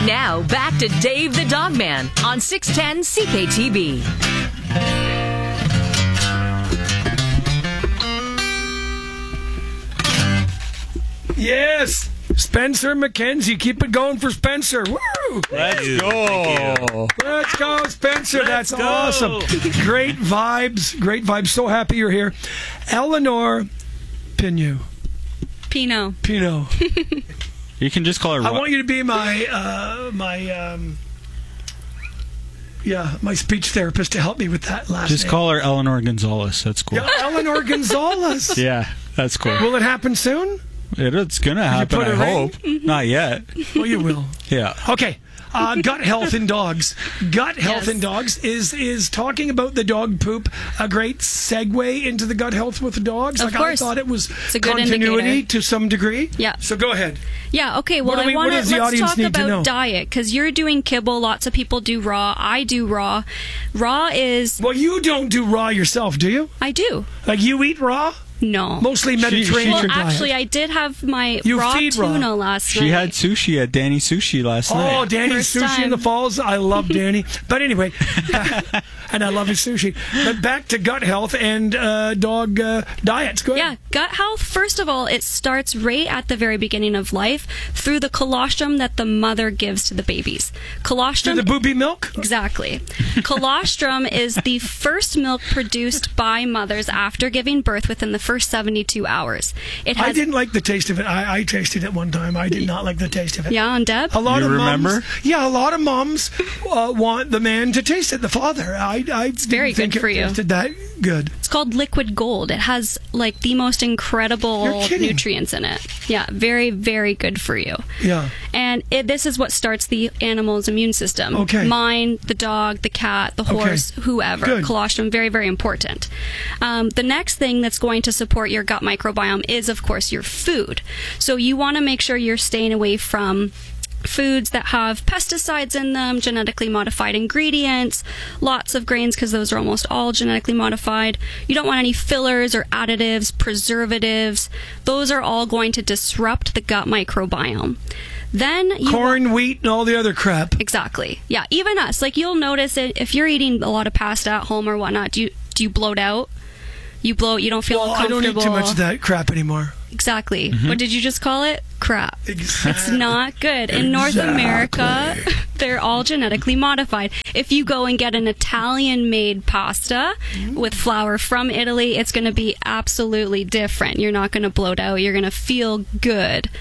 Now, back to Dave the Dog Man on 610 CKTB. Yes, Spencer McKenzie. Keep it going for Spencer. Woo! Let's go. Let's go, Spencer. That's awesome. Great vibes. Great vibes. So happy you're here. Eleanor Pino. You can just call her. I want you to be my speech therapist to help me with that last Just name. call her Eleanor Gonzalez. That's cool. Yeah, Eleanor Gonzalez. Yeah, that's cool. Will it happen soon? It's going to happen, put a I ring? hope. Not yet. Well, you will. Yeah. Okay. Gut health in dogs. Gut health in dogs is talking about the dog poop a great segue into the gut health with the dogs? Of course. I thought it was a good continuity indicator. to some degree. Yeah. So go ahead. Yeah, okay. Well, What does the let's audience talk need to know? about diet, because you're doing kibble. Lots of people do raw. I do raw. Raw is... Well, you don't do raw yourself, do you? I do. Like you eat raw? No. Mostly Mediterranean Well, diet. actually, I did have my You raw feed raw. tuna last night. She had sushi at Danny Sushi last night. Oh, Danny's First Sushi in the time. Falls. I love Danny. But anyway, and I love his sushi. But back to gut health and dog diets. Go ahead. Yeah, gut health, first of all, it starts right at the very beginning of life through the colostrum that the mother gives to the babies. Colostrum... The booby milk? Exactly. Colostrum is the first milk produced by mothers after giving birth within the first 72 hours. It has... I didn't like the taste of it. I tasted it one time. I did not like the taste of it. Yeah, and Deb? A lot You of remember? moms, yeah, a lot of moms want the man to taste it. The father, it's very think good for it you. tasted that good. It's called liquid gold. It has like the most You're incredible kidding. nutrients in it. Yeah, very, very good for you. Yeah. And this is what starts the animal's immune system. Okay. Mine, the dog, the cat, the horse, whoever. Good. Colostrum, very, very important. The next thing that's going to support your gut microbiome is, of course, your food. So you want to make sure you're staying away from foods that have pesticides in them, genetically modified ingredients, lots of grains, because those are almost all genetically modified. You don't want any fillers or additives, preservatives. Those are all going to disrupt the gut microbiome. Then you Corn, wheat, and all the other crap. Exactly. Yeah, even us. Like, you'll notice it if you're eating a lot of pasta at home or whatnot. Do you bloat out? You bloat. You don't feel Well, I don't comfortable. eat too much of that crap anymore. Exactly. What did you just call it? Crap. Exactly. It's not good. In North America, they're all genetically modified. If you go and get an Italian-made pasta with flour from Italy, it's going to be absolutely different. You're not going to bloat out. You're going to feel good.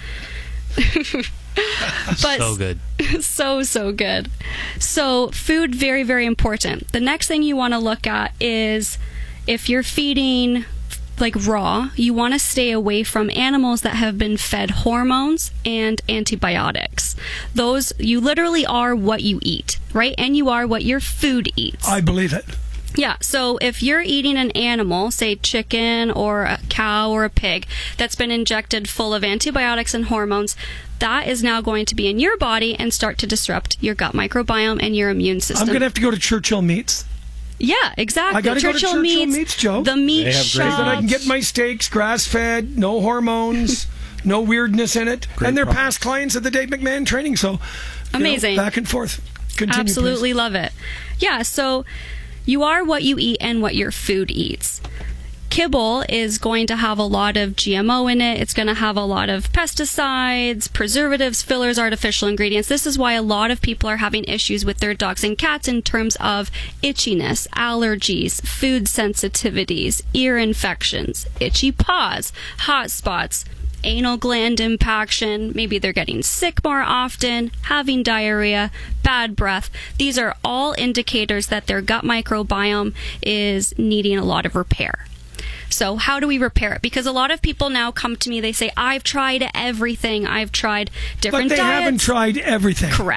But So good. so good. So food, very, very important. The next thing you want to look at is if you're feeding like raw, you want to stay away from animals that have been fed hormones and antibiotics. Those, you literally are what you eat, right? And you are what your food eats. I believe it. Yeah, so if you're eating an animal, say chicken or a cow or a pig, that's been injected full of antibiotics and hormones, that is now going to be in your body and start to disrupt your gut microbiome and your immune system. I'm going to have to go to Churchill Meats. Yeah, exactly. I got to go to Churchill Meats, Joe. The meat They have great shops. So that I can get my steaks grass-fed, no hormones, no weirdness in it. Great and they're products. past clients of the Dave McMahon training, so you know, Amazing. back and forth. Continue, Absolutely please. love it. Yeah, so you are what you eat and what your food eats. Kibble is going to have a lot of GMO in it. It's going to have a lot of pesticides, preservatives, fillers, artificial ingredients. This is why a lot of people are having issues with their dogs and cats in terms of itchiness, allergies, food sensitivities, ear infections, itchy paws, hot spots, anal gland impaction, maybe they're getting sick more often, having diarrhea, bad breath. These are all indicators that their gut microbiome is needing a lot of repair. So how do we repair it? Because a lot of people now come to me, they say, I've tried everything. I've tried different But they diets. haven't tried everything. Correct.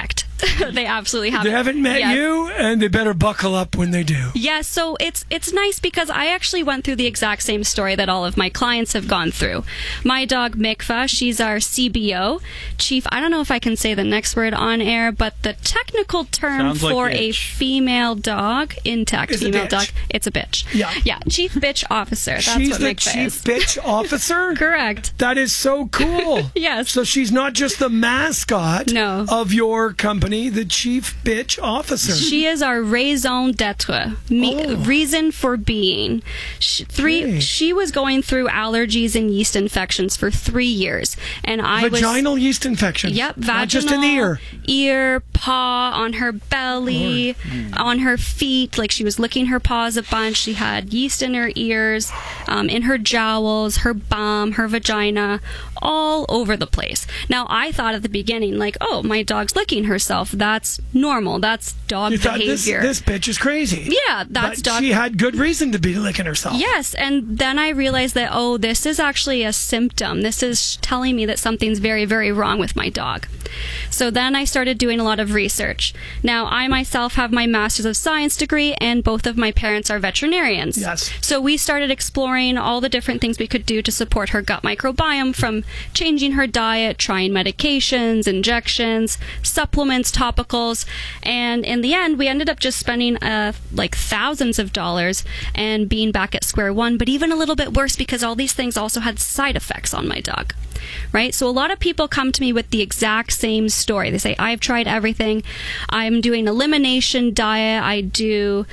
They absolutely haven't. They haven't met Yes. you, and they better buckle up when they do. Yeah, so it's nice because I actually went through the exact same story that all of my clients have gone through. My dog Mikva, she's our CBO, Chief. I don't know if I can say the next word on air, but the technical term Sounds like for a bitch. female dog, intact Is a female bitch. dog, it's a bitch. Yeah. Yeah, Chief Bitch Officer. That's She's what the Mikva chief is. bitch officer? Correct. That is so cool. Yes. So she's not just the mascot No. of your company, the chief bitch officer. She is our raison d'etre, reason for being. Okay. She was going through allergies and yeast infections for 3 years, and I was Vaginal yeast infection. Yep, vaginal, Not just in the ear. paw, on her belly, on her feet. Like she was licking her paws a bunch. She had yeast in her ears, in her jowls, her bum, her vagina, all over the place. Now, I thought at the beginning, like, oh, my dog's licking herself. That's normal. That's dog You thought this behavior. bitch is crazy. Yeah, that's but dog. she had good reason to be licking herself. Yes, and then I realized that, oh, this is actually a symptom. This is telling me that something's very, very wrong with my dog. So then I started doing a lot of research. Now, I myself have my Master's of Science degree, and both of my parents are veterinarians. Yes. So we started exploring all the different things we could do to support her gut microbiome, from changing her diet, trying medications, injections, supplements, topicals, and in the end, we ended up just spending like thousands of dollars and being back at square one, but even a little bit worse because all these things also had side effects on my dog. Right? So a lot of people come to me with the exact same story. They say, I've tried everything. I'm doing elimination diet. I do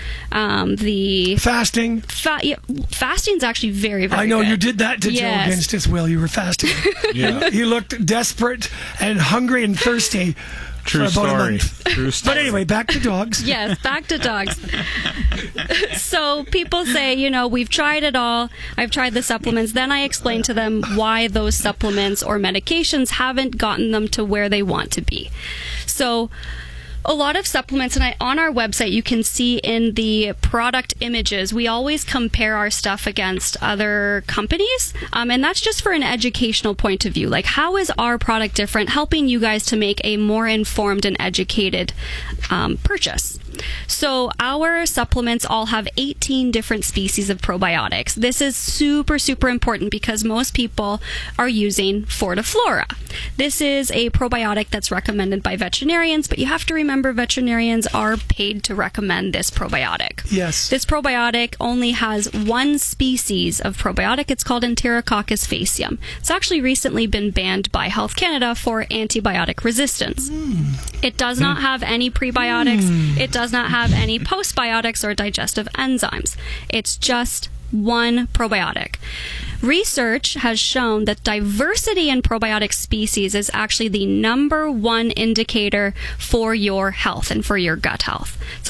the Fasting. fasting's actually very, very I know good. you did that to Joe Yes. against his will. You were fasting. He looked desperate and hungry and thirsty True for about a story. month. True story. But anyway, back to dogs. Yes, back to dogs. So people say, we've tried it all. I've tried the supplements. Then I explain to them why those supplements or medications haven't gotten them to where they want to be. So a lot of supplements, and on our website you can see in the product images, we always compare our stuff against other companies, and that's just for an educational point of view. Like, how is our product different, helping you guys to make a more informed and educated purchase. So our supplements all have 18 different species of probiotics. This is super, super important because most people are using Fortiflora. This is a probiotic that's recommended by veterinarians, but you have to remember veterinarians are paid to recommend this probiotic. Yes. This probiotic only has one species of probiotic. It's called Enterococcus faecium. It's actually recently been banned by Health Canada for antibiotic resistance. It does not have any prebiotics. It does not have any postbiotics or digestive enzymes. It's just one probiotic. Research has shown that diversity in probiotic species is actually the #1 indicator for your health and for your gut health. So